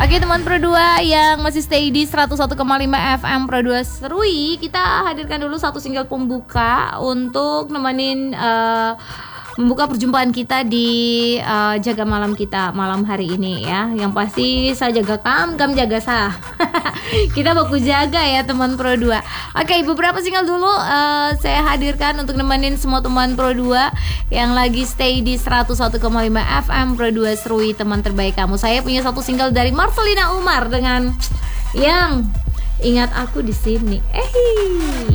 Oke teman Pro 2 yang masih stay di 101,5 FM Pro 2 Serui, kita hadirkan dulu satu single pembuka untuk nemenin membuka perjumpaan kita di jaga malam kita malam hari ini ya. Yang pasti saya jaga kamu jaga saya. Kita baku jaga ya teman Pro 2. Oke, beberapa single dulu saya hadirkan untuk nemenin semua teman Pro 2 yang lagi stay di 101,5 FM Pro 2 Serui, teman terbaik kamu. Saya punya satu single dari Marcelina Umar dengan yang Ingat Aku di Sini.